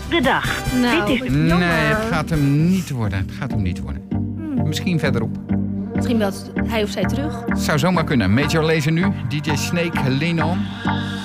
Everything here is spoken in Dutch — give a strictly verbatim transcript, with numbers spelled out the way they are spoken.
de dag. Nou, Dit is... wat jammer. Nee, het gaat hem niet worden. Het gaat hem niet worden. Hmm. Misschien verderop. Misschien belt hij of zij terug. Zou zomaar kunnen. Major Lazer nu. D J Snake, Lean On.